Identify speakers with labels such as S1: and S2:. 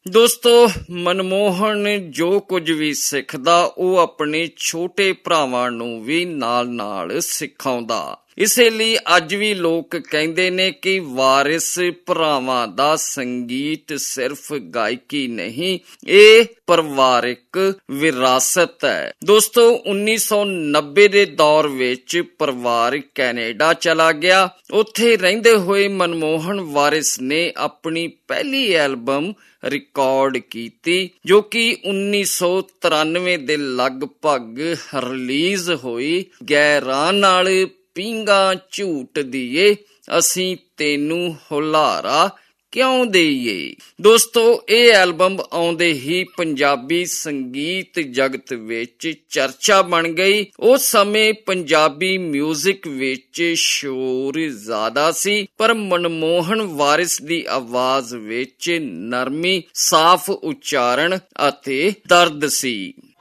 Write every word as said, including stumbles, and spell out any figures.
S1: ਦੋਸਤੋ, ਮਨਮੋਹਨ ਜੋ ਕੁਝ ਵੀ ਸਿੱਖਦਾ ਉਹ ਆਪਣੇ ਛੋਟੇ ਭਰਾਵਾਂ ਨੂੰ ਵੀ ਨਾਲ ਨਾਲ ਸਿਖਾਉਂਦਾ। ਇਸੇ ਲਈ ਅੱਜ ਵੀ ਲੋਕ ਕਹਿੰਦੇ ਨੇ ਕਿ ਵਾਰਿਸ ਭਰਾਵਾਂ ਦਾ ਸੰਗੀਤ ਸਿਰਫ ਗਾਇਕੀ ਨਹੀਂ, ਇਹ ਪਰਿਵਾਰਿਕ ਵਿਰਾਸਤ ਹੈ। ਦੋਸਤੋ, ਉੱਨੀ ਸੌ ਨੱਬੇ ਦੇ ਦੌਰ ਵਿੱਚ ਪਰਿਵਾਰ ਕੈਨੇਡਾ ਚਲਾ ਗਿਆ। ਉੱਥੇ ਰਹਿੰਦੇ ਹੋਏ ਮਨਮੋਹਨ ਵਾਰਿਸ ਨੇ ਆਪਣੀ ਪਹਿਲੀ ਐਲਬਮ ਰਿਕਾਰਡ ਕੀਤੀ, ਜੋ ਕਿ ਉੱਨੀ ਸੌ ਤਰਾਨਵੇਂ ਦੇ ਲਗਭਗ ਰਿਲੀਜ਼ ਹੋਈ। ਗੈਰਾਂ ਨਾਲ ਪੀਂਘਾਂ ਝੂਟ ਦੀਏ, ਅਸੀਂ ਤੈਨੂੰ ਹੁਲਾਰਾ ਕਿਉਂ ਦੇਈਏ। ਦੋਸਤੋ, ਇਹ ਐਲਬਮ ਆਉਂਦੇ ਹੀ ਪੰਜਾਬੀ ਸੰਗੀਤ ਜਗਤ ਵਿੱਚ ਚਰਚਾ ਬਣ ਗਈ। ਉਸ ਸਮੇਂ ਪੰਜਾਬੀ ਮਿਊਜ਼ਿਕ ਵਿੱਚ ਸ਼ੋਰ ਜ਼ਿਆਦਾ ਸੀ, ਪਰ ਮਨਮੋਹਨ ਵਾਰਿਸ ਦੀ ਆਵਾਜ਼ ਵਿੱਚ ਨਰਮੀ, ਸਾਫ਼ ਉਚਾਰਨ ਅਤੇ ਦਰਦ ਸੀ।